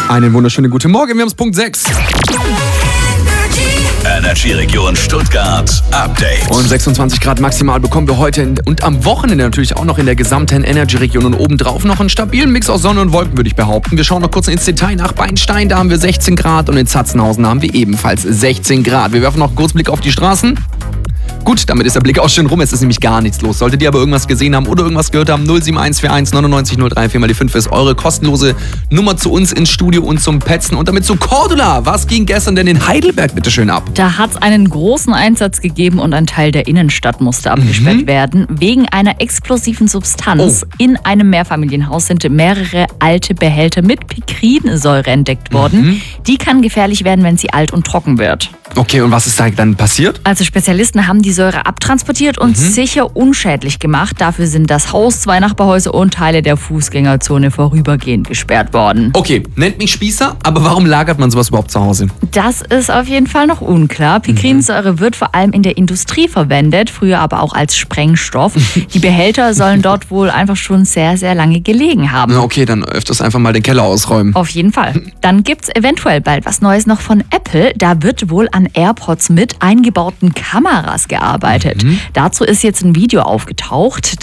Einen wunderschönen guten Morgen, wir haben es Punkt 6. Energy Region Stuttgart Update. Und 26 Grad maximal bekommen wir heute und am Wochenende natürlich auch noch in der gesamten Energy Region und obendrauf noch einen stabilen Mix aus Sonne und Wolken, würde ich behaupten. Wir schauen noch kurz ins Detail nach Beinstein, da haben wir 16 Grad und in Zatzenhausen haben wir ebenfalls 16 Grad. Wir werfen noch einen kurzen Blick auf die Straßen. Gut, damit ist der Blick auch schon rum. Es ist nämlich gar nichts los. Solltet ihr aber irgendwas gesehen haben oder irgendwas gehört haben, 07141 99 03 4 mal die 5 ist eure kostenlose Nummer zu uns ins Studio und zum Petzen. Und damit zu Cordula. Was ging gestern denn in Heidelberg bitte schön ab? Da hat es einen großen Einsatz gegeben und ein Teil der Innenstadt musste abgesperrt werden. Wegen einer explosiven Substanz. In einem Mehrfamilienhaus sind mehrere alte Behälter mit Pikrinsäure entdeckt worden. Die kann gefährlich werden, wenn sie alt und trocken wird. Okay, und was ist da dann passiert? Also Spezialisten haben die Säure abtransportiert und sicher unschädlich gemacht. Dafür sind das Haus, 2 Nachbarhäuser und Teile der Fußgängerzone vorübergehend gesperrt worden. Okay, nennt mich Spießer, aber warum lagert man sowas überhaupt zu Hause? Das ist auf jeden Fall noch unklar. Pikrinsäure wird vor allem in der Industrie verwendet, früher aber auch als Sprengstoff. Die Behälter sollen dort wohl einfach schon sehr, sehr lange gelegen haben. Na okay, dann öfters einfach mal den Keller ausräumen. Auf jeden Fall. Dann gibt's eventuell bald was Neues noch von Apple. Da wird wohl an AirPods mit eingebauten Kameras gearbeitet. Dazu ist jetzt ein Video aufgetaucht.